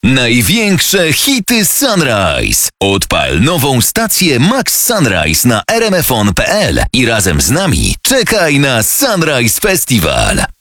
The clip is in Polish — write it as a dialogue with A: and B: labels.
A: Największe hity Sunrise. Odpal nową stację Max Sunrise na rmfon.pl i razem z nami czekaj na Sunrise Festival.